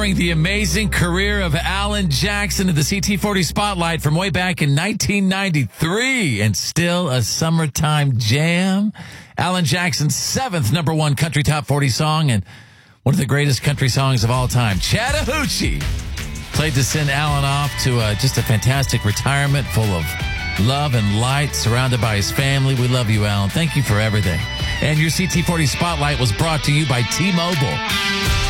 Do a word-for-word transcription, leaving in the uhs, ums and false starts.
honoring the amazing career of Alan Jackson at the C T forty Spotlight from way back in nineteen ninety-three, and still a summertime jam. Alan Jackson's seventh number one country top forty song, and one of the greatest country songs of all time, Chattahoochee. Played to send Alan off to uh, just a fantastic retirement full of love and light, surrounded by his family. We love you, Alan. Thank you for everything. And your C T forty Spotlight was brought to you by T-Mobile.